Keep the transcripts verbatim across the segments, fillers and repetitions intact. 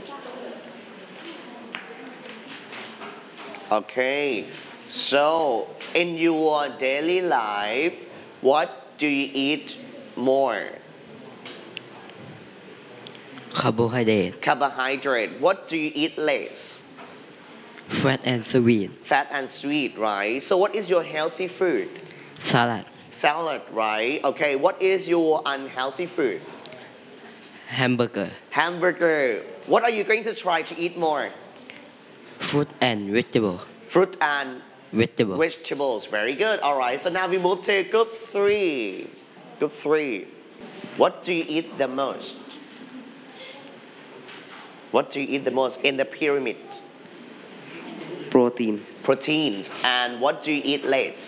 Okay, so in your daily life, what do you eat more? Carbohydrate, Carbohydrate. What do you eat less? fat and sweet, Fat and sweet, right? So what is your healthy food? salad, Salad, right? Okay, what is your unhealthy food? hamburger, Hamburger. What are you going to try to eat more? fruit and vegetable, Fruit and vegetable, vegetables. Very good. All right. So now we move to group three. Group three. What do you eat the most? What do you eat the most in the pyramid? protein, Proteins. And what do you eat less?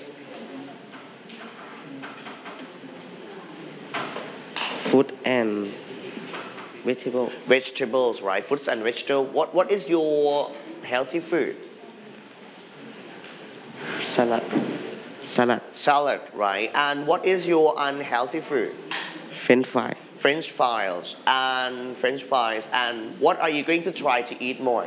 fruit and vegetable, Vegetables, right? Fruits and vegetables. What, what is your healthy food? salad, salad, Salad, right? And what is your unhealthy food? French fry, French fries and French fries. And what are you going to try to eat more?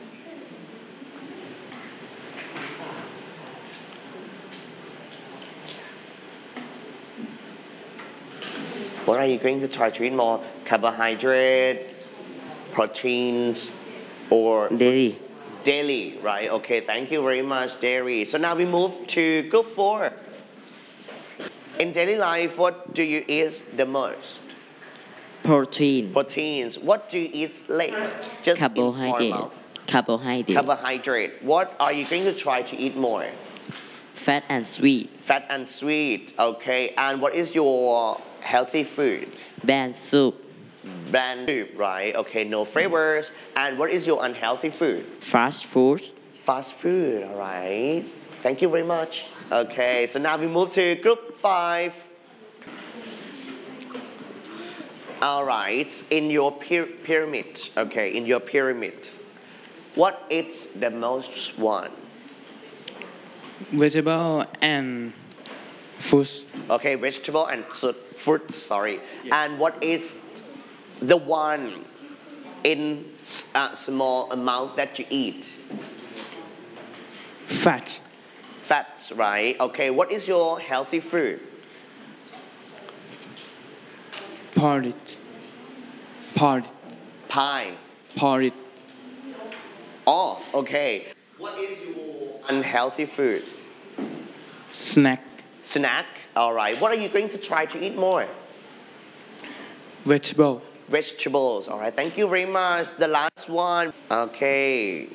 What are you going to try to eat more? Carbohydrate, proteins, or dairy, dairy, right? Okay, thank you very much, dairy. So now we move to group four. In daily life, what do you eat the most? protein, Proteins. What do you eat less? Just in small carbohydrate, amount. carbohydrate, Carbohydrate. What are you going to try to eat more? fat and sweet, Fat and sweet. Okay. And what is your healthy food? bland soup, Bland soup, right? Okay, no flavors. And what is your unhealthy food? fast food, Fast food, all right. Thank you very much. Okay, so now we move to group five. All right, in your pyra- pyramid, okay, in your pyramid, what is the most one? Vegetable and fruits. Okay, vegetable and su- fruit, sorry. And what is the one in a small amount that you eat? Fat. Fats, right? Okay, what is your healthy food? Porridge. Porridge. Pie. Porridge. Oh, okay. What is your unhealthy food? Snack. Snack. All right. What are you going to try to eat more? Vegetable. Vegetables. All right. Thank you very much. The last one. Okay.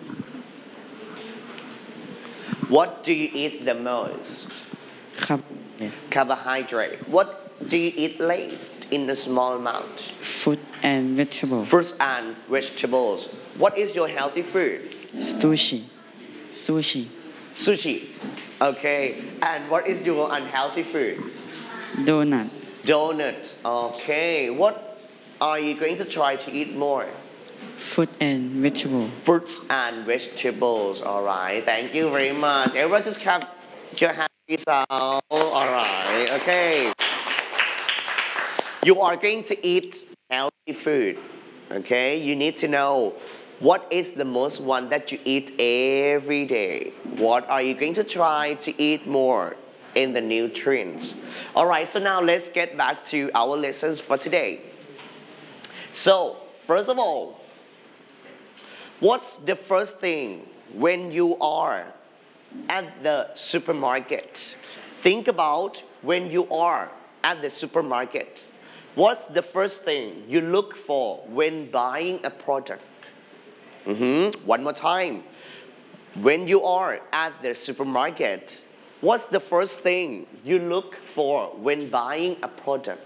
What do you eat the most? carbohydrate, Carbohydrate. What do you eat least in a small amount? fruit and vegetable, Fruits and vegetables. What is your healthy food? sushi, sushi, Sushi. Okay. And what is your unhealthy food? donut, Donut. Okay. What are you going to try to eat more? fruit and vegetable. Fruits and vegetables. All right. Thank you very much. Everyone just clap your hands out. All right. Okay. You are going to eat healthy food. Okay. You need to know what is the most one that you eat every day. What are you going to try to eat more in the nutrients? All right. So now let's get back to our lessons for today. So first of all, what's the first thing when you are at the supermarket? Think about when you are at the supermarket. What's the first thing you look for when buying a product? Mm-hmm. One more time. When you are at the supermarket, what's the first thing you look for when buying a product?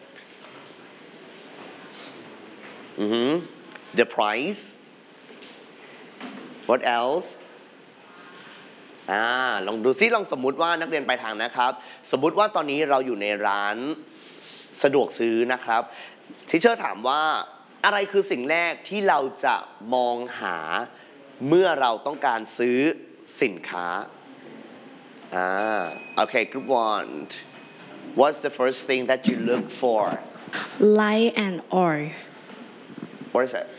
Mm-hmm. The price. What else อ่าลองดูซิลองสมมุติว่านักเรียนไปลายทางนะครับ สมมุติว่าตอนนี้เราอยู่ในร้านสะดวกซื้อนะครับทิเชอร์ถามว่าอะไรคือสิ่งแรกที่เราจะมองหาเมื่อเราต้องการซื้อสินค้าอ่า okay group one what's the first thing that you look for Light and oil. what is that